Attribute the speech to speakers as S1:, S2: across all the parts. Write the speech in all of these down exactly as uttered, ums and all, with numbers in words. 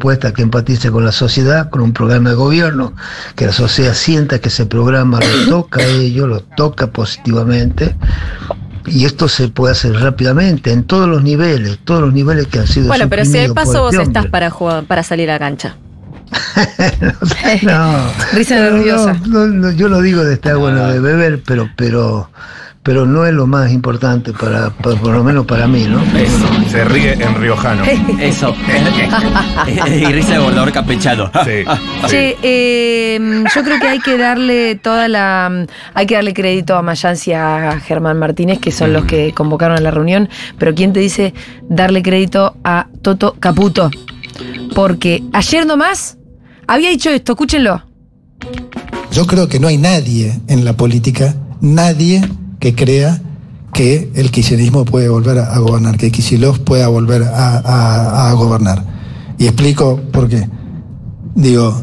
S1: propuesta que empatice con la sociedad, con un programa de gobierno, que la sociedad sienta que ese programa lo toca a ellos, lo toca positivamente. Y esto se puede hacer rápidamente, en todos los niveles, todos los niveles que han sido
S2: Bueno, pero si de paso
S1: este
S2: vos
S1: hombre.
S2: estás para jugar, para salir a la cancha.
S1: no, no,
S2: Risa nerviosa.
S1: No, no, yo no digo de estar bueno de beber, pero, pero, pero no es lo más importante para, para por lo menos para mí, ¿no?
S3: Eso, se ríe en riojano.
S4: Eso. Y risa de bordador campechano.
S3: Sí.
S2: Che, eh, yo creo que hay que darle toda la. Hay que darle crédito a Mayans y a Germán Martínez, que son los que convocaron a la reunión. Pero ¿quién te dice darle crédito a Toto Caputo? Porque ayer nomás había dicho esto, escúchenlo.
S5: Yo creo que no hay nadie en la política, nadie que crea que el kirchnerismo puede volver a, a gobernar, que Kicillof pueda volver a, a, a gobernar. Y explico por qué. Digo,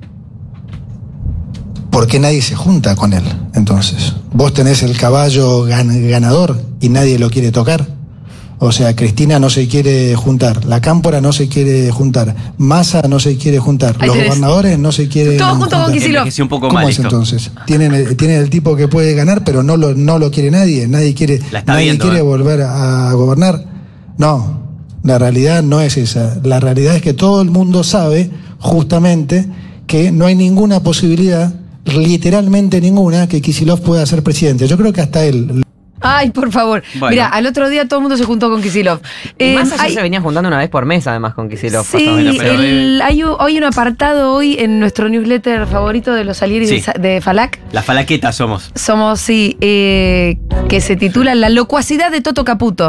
S5: ¿por qué nadie se junta con él? Entonces, vos tenés el caballo gan- ganador y nadie lo quiere tocar. O sea, Cristina no se quiere juntar, la Cámpora no se quiere juntar, Massa no se quiere juntar,
S2: Ahí
S5: los
S2: tenés.
S5: gobernadores no se quieren
S2: Todo junto
S5: juntar.
S2: con Kicillof.
S4: Envejeció un poco
S5: ¿Cómo
S4: mal
S5: es
S4: esto.
S5: entonces? Tienen el, tienen el tipo que puede ganar, pero no lo, no lo quiere nadie, nadie quiere,
S4: La está
S5: nadie
S4: viendo,
S5: quiere
S4: ¿eh?
S5: volver a gobernar. No, la realidad no es esa. La realidad es que todo el mundo sabe, justamente, que no hay ninguna posibilidad, literalmente ninguna, que Kicillof pueda ser presidente. Yo creo que hasta él.
S2: Ay, por favor.
S4: Bueno.
S2: Mira, al otro día todo el mundo se juntó con Kicillof.
S6: Y
S2: Eh,
S6: Massa ya
S2: hay-
S6: se venía juntando una vez por mes, además, con Kicillof.
S2: Sí,
S4: Bueno, pero
S2: el- hay un, hay un apartado hoy en nuestro newsletter favorito de los Salieri
S4: Sí.
S2: de, Sa- de Falac.
S4: Las falaquetas somos.
S2: Somos, sí, eh, que se titula La locuacidad de Toto Caputo.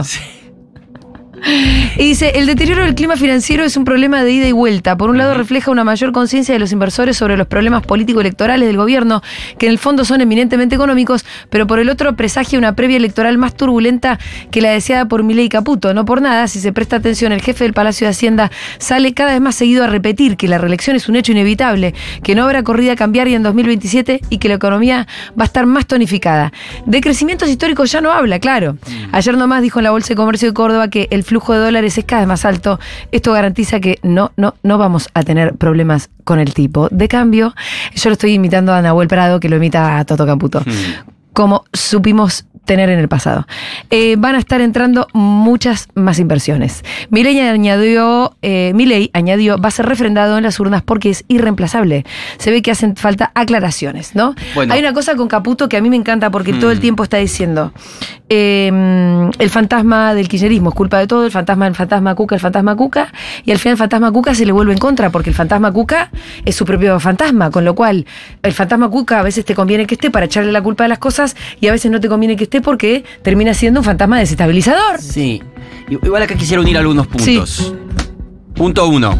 S2: Y dice, el deterioro del clima financiero es un problema de ida y vuelta. Por un lado refleja una mayor conciencia de los inversores sobre los problemas político-electorales del gobierno, que en el fondo son eminentemente económicos, pero por el otro presagia una previa electoral más turbulenta que la deseada por Milei y Caputo. No por nada, si se presta atención, el jefe del Palacio de Hacienda sale cada vez más seguido a repetir que la reelección es un hecho inevitable, que no habrá corrida cambiaria en dos mil veintisiete y que la economía va a estar más tonificada. De crecimientos históricos ya no habla, claro. Ayer nomás dijo en la Bolsa de Comercio de Córdoba que el flujo de dólares es cada vez más alto. Esto garantiza que no, no, no vamos a tener problemas con el tipo de cambio. Yo lo estoy imitando a Nahuel Prado, que lo imita a Toto Caputo. Como supimos tener en el pasado. Eh, van a estar entrando muchas más inversiones. Milei añadió, eh, Milei añadió, va a ser refrendado en las urnas porque es irreemplazable. Se ve que hacen falta aclaraciones, ¿no?
S4: Bueno.
S2: Hay una cosa con Caputo que a mí me encanta porque
S4: Hmm.
S2: todo el tiempo está diciendo eh, el fantasma del kirchnerismo es culpa de todo, el fantasma del fantasma Cuca, el fantasma Cuca, y al final el fantasma Cuca se le vuelve en contra porque el fantasma Cuca es su propio fantasma, con lo cual el fantasma Cuca a veces te conviene que esté para echarle la culpa de las cosas y a veces no te conviene que esté porque termina siendo un fantasma desestabilizador.
S4: Sí. Igual acá quisiera unir algunos puntos. Punto uno.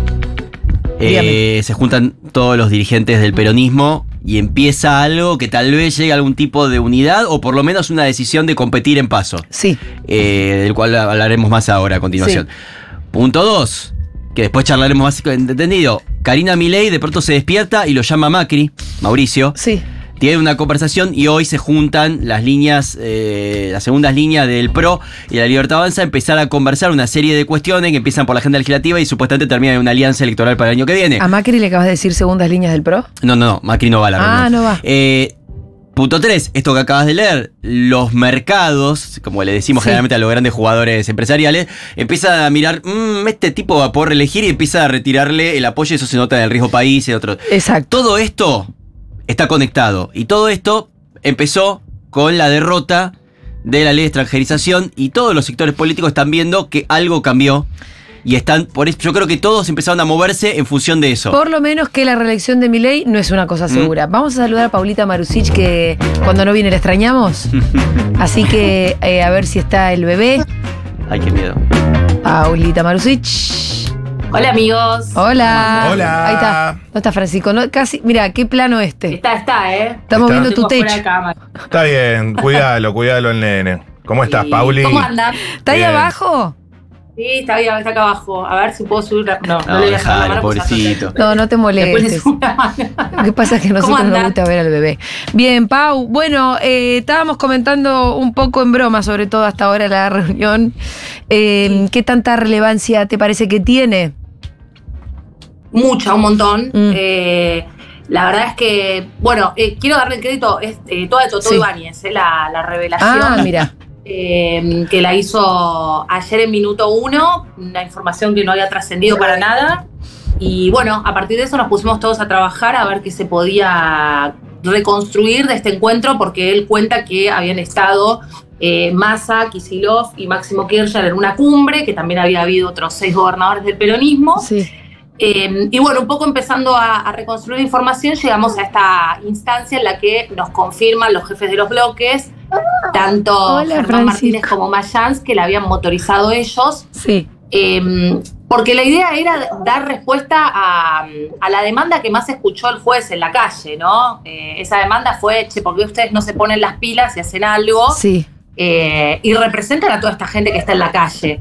S4: Eh, se juntan todos los dirigentes del peronismo y empieza algo que tal vez llegue a algún tipo de unidad o por lo menos una decisión de competir en paso.
S2: Sí.
S4: Eh, del cual hablaremos más ahora a continuación. Punto dos. Que después charlaremos más entendido. Karina Milei de pronto se despierta y lo llama Macri, Mauricio.
S2: Sí.
S4: Tienen una conversación y hoy se juntan las líneas, eh, las segundas líneas del P R O y la Libertad Avanza a empezar a conversar una serie de cuestiones que empiezan por la agenda legislativa y supuestamente terminan en una alianza electoral para el año que viene.
S2: ¿A Macri le acabas de decir segundas líneas del P R O?
S4: No, no, no, Macri no va a la
S2: Ah,
S4: reunión.
S2: no va.
S4: Eh, punto tres, esto que acabas de leer, los mercados, como le decimos
S2: Sí.
S4: generalmente a los grandes jugadores empresariales, empiezan a mirar, mmm, este tipo va a poder reelegir y empieza a retirarle el apoyo y eso se nota en el riesgo país y otros.
S2: Exacto.
S4: Todo esto está conectado y todo esto empezó con la derrota de la ley de extranjerización y todos los sectores políticos están viendo que algo cambió y están, por eso yo creo que todos empezaron a moverse en función de eso.
S2: Por lo menos que la reelección de Milei no es una cosa segura. Vamos a saludar a Paulita Marusic, que cuando no viene la extrañamos. Así que eh, a ver si está el bebé.
S4: Ay, qué miedo.
S2: Paulita Marusic.
S7: Hola amigos.
S2: Hola.
S3: Hola.
S2: Ahí está. ¿Dónde está Francisco? No, casi, mira, qué plano este.
S7: Está, está, ¿eh?
S2: Estamos
S3: Está.
S2: viendo tu
S7: Estoy por fuera
S2: techo.
S7: de cámara.
S3: Está bien, cuídalo, cuídalo el nene. ¿Cómo estás,
S7: Y-
S3: Pauli?
S7: ¿Cómo andan?
S2: ¿Está ahí
S3: Bien.
S2: abajo?
S7: Sí, está ahí, está acá abajo. A ver si puedo subir. la- No, no,
S4: No,
S7: le voy a sacar la
S4: dejalo,
S7: mano porque se va a
S4: pobrecito.
S7: hacer.
S2: No, no te
S7: Después le
S2: molestes.
S7: subo la mano.
S2: Lo que pasa es que a
S7: ¿Cómo
S2: nosotros nos
S7: andás?
S2: gusta ver al bebé. Bien, Pau. Bueno, eh, estábamos comentando un poco en broma, sobre todo hasta ahora la reunión. Eh, ¿Qué tanta relevancia te parece que tiene?
S7: mucha, un montón.
S2: Mm.
S7: Eh, la verdad es que, bueno, eh, quiero darle el crédito, es eh, toda de Totó
S2: Sí.
S7: Ibáñez, eh, la, la revelación.
S2: Ah, mira.
S7: Eh, que la hizo ayer en Minuto Uno, una información que no había trascendido para nada. Y bueno, a partir de eso nos pusimos todos a trabajar a ver qué se podía reconstruir de este encuentro, porque él cuenta que habían estado eh, Massa, Kicillof y Máximo Kirchner en una cumbre, que también había habido otros seis gobernadores del peronismo.
S2: Sí.
S7: Eh, y bueno, un poco empezando a, a reconstruir información, llegamos a esta instancia en la que nos confirman los jefes de los bloques, tanto
S2: Hola,
S7: Germán
S2: Francisco.
S7: Martínez como Mayans, que la habían motorizado ellos,
S2: Sí.
S7: eh, porque la idea era dar respuesta a, a la demanda que más escuchó el juez en la calle, ¿no? Eh, esa demanda fue, che, ¿por qué ustedes no se ponen las pilas y hacen algo?
S2: Sí.
S7: Eh, y representan a toda esta gente que está en la calle.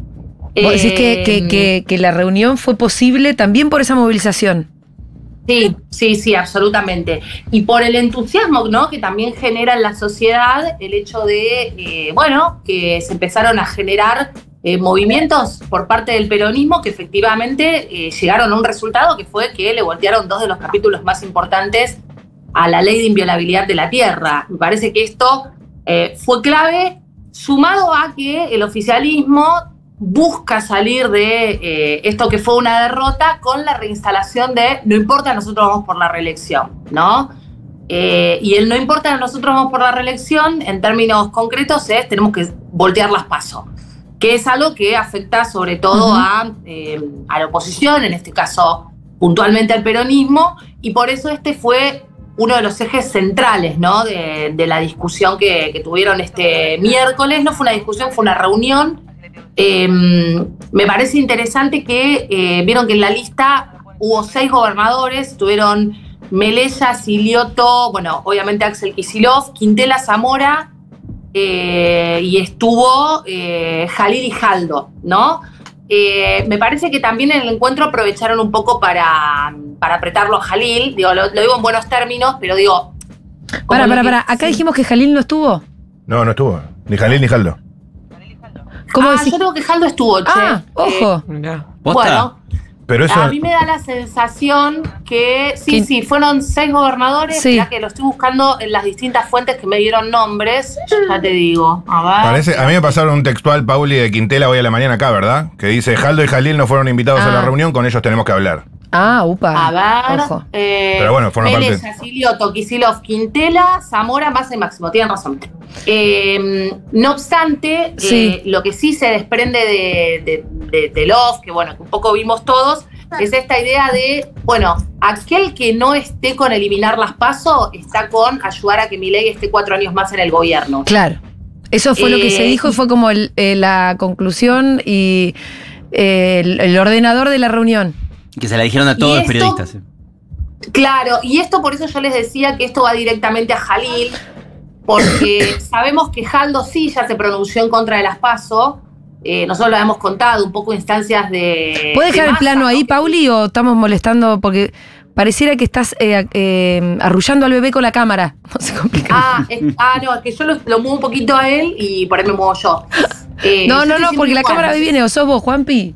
S2: Vos decís que,
S7: Eh,
S2: que, que, que la reunión fue posible también por esa movilización.
S7: Sí, sí, sí, absolutamente. Y por el entusiasmo, ¿no?, que también genera en la sociedad el hecho de, eh, bueno, que se empezaron a generar eh, movimientos por parte del peronismo que efectivamente eh, llegaron a un resultado que fue que le voltearon dos de los capítulos más importantes a la ley de inviolabilidad de la tierra. Me parece que esto eh, fue clave, sumado a que el oficialismo busca salir de eh, esto que fue una derrota con la reinstalación de no importa, nosotros vamos por la reelección, ¿no? Eh, y el no importa, nosotros vamos por la reelección, en términos concretos, es tenemos que voltear las PASO, que es algo que afecta sobre todo uh-huh. a, eh, a la oposición, en este caso puntualmente al peronismo, y por eso este fue uno de los ejes centrales, ¿no?, de, de la discusión que, que tuvieron este miércoles. No fue una discusión, fue una reunión. Eh, me parece interesante que eh, vieron que en la lista hubo seis gobernadores, estuvieron Melella, Silioto, bueno, obviamente Axel Kicillof, Quintela, Zamora, eh, y estuvo eh, Jalil y Jaldo, ¿no? Eh, me parece que también en el encuentro aprovecharon un poco para, para apretarlo a Jalil, digo, lo, lo digo en buenos términos, pero digo...
S2: Para, para, para, acá
S7: sí.
S2: dijimos que Jalil no estuvo.
S3: No, no estuvo, ni Jalil ni Jaldo.
S2: ¿Cómo
S7: ah,
S2: decís?
S7: yo creo que Jaldo estuvo, che.
S2: Ah, ojo.
S7: Eh, bueno,
S3: pero eso...
S7: a mí me da la sensación que sí,
S2: ¿Quién?
S7: sí, fueron seis gobernadores,
S2: Sí.
S7: ya que lo estoy buscando en las distintas fuentes que me dieron nombres, ya te digo. A ver.
S3: Parece, a mí me pasaron un textual, Pauli, de Quintela hoy a la mañana acá, ¿verdad? Que dice, Jaldo y Jalil no fueron invitados
S2: Ah.
S3: a la reunión, con ellos tenemos que hablar.
S2: Ah, upa.
S7: A ver.
S2: Ojo.
S7: Eh,
S3: Pero bueno, forma
S7: Melella,
S3: parte.
S7: Silioto, Kicillof, Quintela, Zamora, Massa y Máximo. Tienen razón. Eh, no obstante,
S2: Sí.
S7: eh, lo que sí se desprende de, de, de, de Love, que bueno, que un poco vimos todos, es esta idea de, bueno, aquel que no esté con eliminar las PASO está con ayudar a que Milei esté cuatro años más en el gobierno.
S2: Claro. Eso fue lo que
S7: Eh,
S2: se dijo, fue como el, eh, la conclusión y eh, el, el ordenador de la reunión.
S4: Que se la dijeron a todos
S7: ¿Y
S4: los
S7: esto?
S4: periodistas. ¿eh?
S7: Claro, y esto por eso yo les decía que esto va directamente a Jalil, porque sabemos que Jaldo sí ya se pronunció en contra de las PASO. Eh, nosotros lo habíamos contado, un poco instancias de.
S2: ¿Puedes
S7: de
S2: dejar el
S7: Massa,
S2: plano
S7: ¿no?
S2: ahí, Pauli, o estamos molestando? Porque pareciera que estás eh, eh, arrullando al bebé con la cámara. No se complica.
S7: Ah, es- ah, no, es que yo lo, lo muevo un poquito a él y por ahí me muevo yo. Eh,
S2: no,
S7: yo
S2: no,
S7: estoy
S2: no,
S7: siempre
S2: porque la
S7: igual.
S2: cámara viene. ¿O sos vos, Juanpi?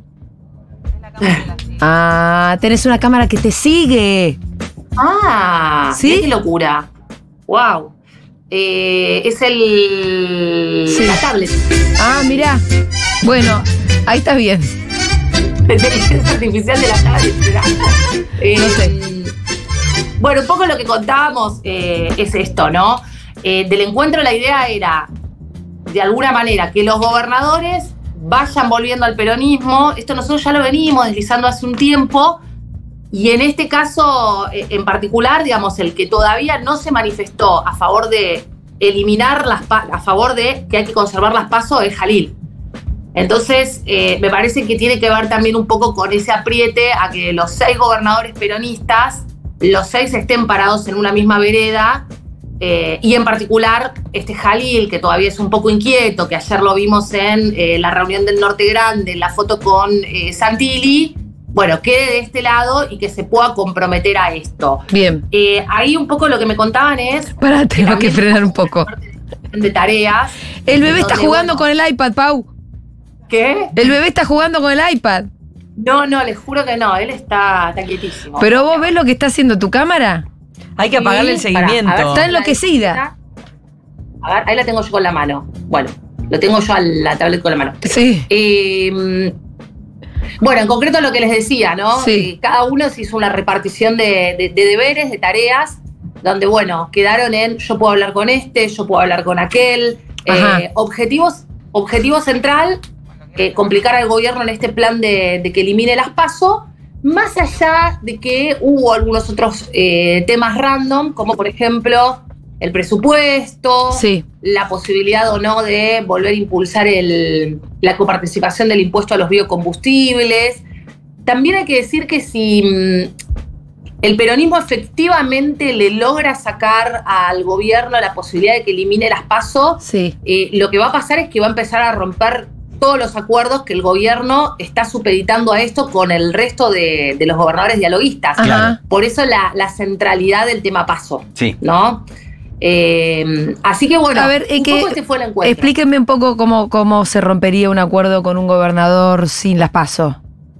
S2: Ah, tenés una cámara que te sigue.
S7: Ah,
S2: ¿Sí?
S7: ¿sí? Qué locura. Wow. Eh, es el.
S2: Sí.
S7: La tablet.
S2: Ah, mirá. Bueno, ahí estás bien.
S7: La inteligencia artificial de la tablet. ¿verdad? Eh,
S2: No sé.
S7: Bueno, un poco lo que contábamos eh, es esto, ¿no? Eh, del encuentro la idea era, de alguna manera, que los gobernadores vayan volviendo al peronismo. Esto nosotros ya lo venimos deslizando hace un tiempo. Y en este caso, eh, en particular, digamos, el que todavía no se manifestó a favor de eliminar las pa- a favor de que hay que conservar las PASO es Jalil. Entonces, eh, me parece que tiene que ver también un poco con ese apriete a que los seis gobernadores peronistas, los seis estén parados en una misma vereda, eh, y en particular este Jalil, que todavía es un poco inquieto, que ayer lo vimos en eh, la reunión del Norte Grande, en la foto con eh, Santilli, bueno, quede de este lado y que se pueda comprometer a esto.
S2: Bien.
S7: Eh, ahí un poco lo que me contaban es
S2: Pará, tengo que
S7: también
S2: frenar un poco.
S7: de tareas.
S2: El bebé está
S7: donde,
S2: jugando
S7: bueno,
S2: con el iPad, Pau.
S7: ¿Qué?
S2: El bebé está jugando con el iPad.
S7: No, no, les juro que no, él está, está quietísimo.
S2: Pero vos ves lo que está haciendo tu cámara.
S6: Hay que apagarle el
S7: Sí, pará,
S6: seguimiento.
S7: a ver,
S2: Está enloquecida.
S7: A ver, ahí la tengo yo con la mano. Bueno, lo tengo yo a la tablet con la mano.
S2: Sí.
S7: Eh, bueno, en concreto lo que les decía, ¿no?
S2: Sí.
S7: Eh, cada uno se hizo una repartición de, de- de deberes, de tareas, donde, bueno, quedaron en yo puedo hablar con este, yo puedo hablar con aquel.
S2: Ajá.
S7: Eh, objetivos, objetivo central, eh, complicar al gobierno en este plan de, de que elimine las PASO, más allá de que hubo algunos otros eh, temas random, como por ejemplo el presupuesto,
S2: Sí.
S7: la posibilidad o no de volver a impulsar el, la coparticipación del impuesto a los biocombustibles. También hay que decir que si mm, el peronismo efectivamente le logra sacar al gobierno la posibilidad de que elimine las PASO,
S2: Sí.
S7: eh, lo que va a pasar es que va a empezar a romper todos los acuerdos que el gobierno está supeditando a esto con el resto de, de los gobernadores dialoguistas.
S2: Ajá.
S7: Por eso la, la centralidad del tema PASO,
S4: Sí.
S7: ¿no? Eh, así que bueno,
S2: A ver, eh,
S7: un
S2: que-
S7: poco este fue el encuentro.
S2: Explíquenme un poco cómo, cómo se rompería un acuerdo con un gobernador sin las PASO.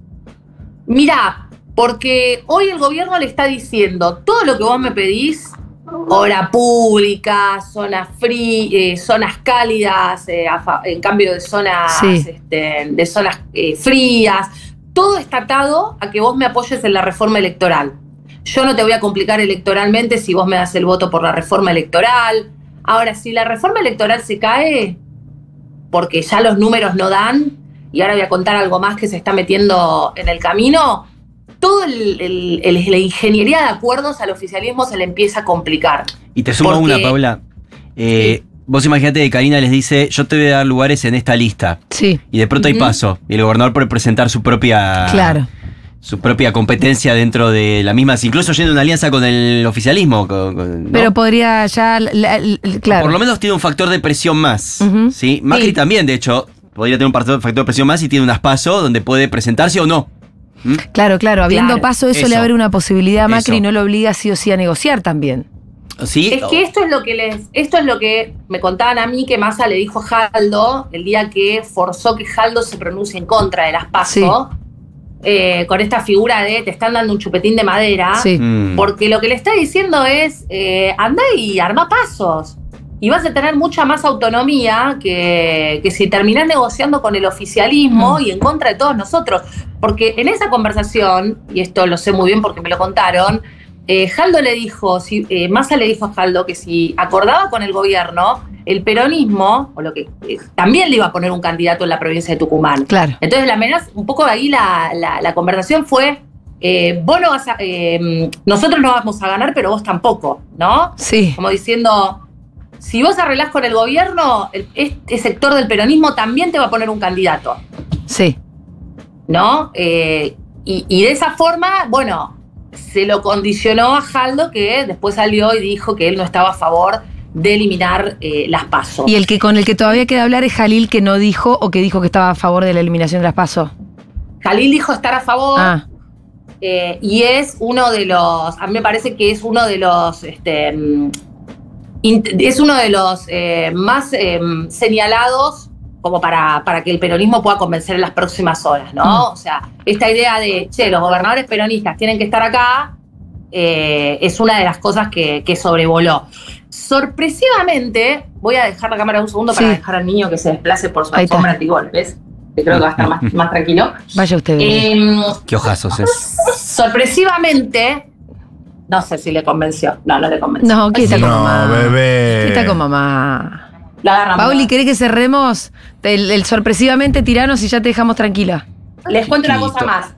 S7: Mirá, porque hoy el gobierno le está diciendo todo lo que vos me pedís, obra pública, zonas free, eh, zonas cálidas, eh, a fa- en cambio de zonas,
S2: Sí.
S7: este, de zonas eh, frías, todo está atado a que vos me apoyes en la reforma electoral. Yo no te voy a complicar electoralmente si vos me das el voto por la reforma electoral. Ahora, si la reforma electoral se cae, porque ya los números no dan, y ahora voy a contar algo más que se está metiendo en el camino, todo el, el- el- la ingeniería de acuerdos al oficialismo se le empieza a complicar.
S4: Y te sumo
S7: Porque-
S4: una, Paula. Eh, Vos imaginate que Karina les dice, yo te voy a dar lugares en esta lista.
S2: Sí.
S4: Y de pronto hay
S7: Ujú.
S4: paso. Y el gobernador puede presentar su propia...
S2: Claro.
S4: Su propia competencia dentro de la misma, incluso yendo una alianza con el oficialismo. con- con- ¿no?
S2: Pero podría ya. la- la- la- claro.
S4: Por lo menos tiene un factor de presión más.
S2: Ujú.
S4: ¿sí? Macri
S7: Sí.
S4: también, de hecho, podría tener un factor factor de presión más y tiene unas pasos donde puede presentarse o no. ¿Mm?
S2: Claro, claro. Habiendo
S7: Claro.
S2: paso, eso,
S4: Eso.
S2: le abre una posibilidad a Macri
S4: Eso.
S2: y no lo obliga sí o sí a negociar también.
S4: ¿Sí?
S7: Es que esto es lo que les, esto es lo que me contaban a mí que Massa le dijo a Jaldo el día que forzó que Jaldo se pronuncie en contra de las PASO, eh, con esta figura de te están dando un chupetín de madera.
S2: Sí.
S4: Mm.
S7: Porque lo que le está diciendo es, eh, anda y arma pasos. Y vas a tener mucha más autonomía que, que si terminás negociando con el oficialismo
S2: Mm.
S7: y en contra de todos nosotros. Porque en esa conversación, y esto lo sé muy bien porque me lo contaron, eh, Jaldo le dijo, si, eh, Massa le dijo a Jaldo que si acordaba con el gobierno, el peronismo, o lo que eh, también le iba a poner un candidato en la provincia de Tucumán.
S2: Claro.
S7: Entonces la amenaza, un poco ahí la, la, la conversación fue, eh, vos no vas a, eh, nosotros no vamos a ganar, pero vos tampoco, ¿no?
S2: Sí.
S7: Como diciendo, si vos arreglás con el gobierno, el- este sector del peronismo también te va a poner un candidato,
S2: Sí.
S7: ¿no? Eh, y, y de esa forma, bueno, se lo condicionó a Jaldo, que después salió y dijo que él no estaba a favor de eliminar eh, las PASO.
S2: Y el que con el que todavía queda hablar es Jalil, que no dijo o que dijo que estaba a favor de la eliminación de las PASO.
S7: Jalil dijo estar a favor.
S2: Ah,
S7: Eh, y es uno de los, a mí me parece que es uno de los, este, mm, int- es uno de los eh, más eh, señalados como para, para que el peronismo pueda convencer en las próximas horas, ¿no?
S2: Mm.
S7: O sea, esta idea de, che, los gobernadores peronistas tienen que estar acá, eh, es una de las cosas que, que sobrevoló. Sorpresivamente, voy a dejar la cámara un segundo para
S2: Sí.
S7: dejar al niño que se desplace por su
S2: Ahí está.
S7: alfombra antigolpes, que creo que va a estar más, más tranquilo.
S2: vaya usted.
S7: Em,
S4: Qué ojazos, ¿eh?
S7: sorpresivamente, no sé si le convenció. No, no le convenció.
S2: No, ¿qué está con
S3: No,
S2: mamá?
S3: bebé.
S2: ¿Qué está con mamá?
S7: La agarramos.
S2: Pauli, ¿querés que cerremos el, el sorpresivamente tiranos y ya te dejamos tranquila?
S7: Les cuento una
S4: Chiquito.
S7: cosa más.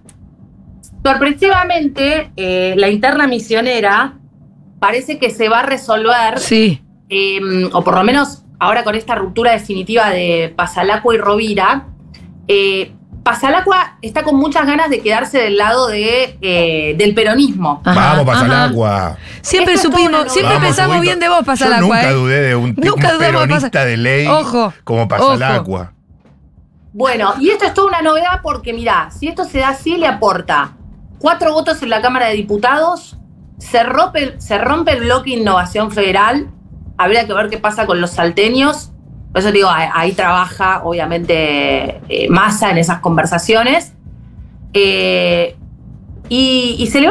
S7: Sorpresivamente, eh, la interna misionera parece que se va a resolver,
S2: Sí.
S7: eh, o por lo menos ahora con esta ruptura definitiva de Pasalacua y Rovira. eh, Pasalacua está con muchas ganas de quedarse del lado de, eh, del peronismo.
S2: Ajá,
S3: Vamos, pasa el
S2: ajá.
S3: agua.
S2: Siempre
S7: Esto es toda
S2: supimos,
S7: una
S2: siempre
S3: Vamos,
S2: pensamos
S3: Huguito.
S2: bien de vos, pasar
S3: Yo
S2: agua,
S3: nunca
S2: ¿eh?
S3: dudé de un, tipo
S2: Nunca dudamos de
S3: peronista
S2: Pasa-
S3: de ley
S2: Ojo,
S3: como pasa el
S2: ojo.
S3: agua.
S7: Bueno, y esto es toda una novedad porque, mirá, si esto se da así, le aporta cuatro votos en la Cámara de Diputados, se rompe, se rompe el bloque Innovación Federal, habría que ver qué pasa con los salteños, por eso digo, ahí, ahí trabaja obviamente eh, Massa en esas conversaciones, Eh, y, y se le va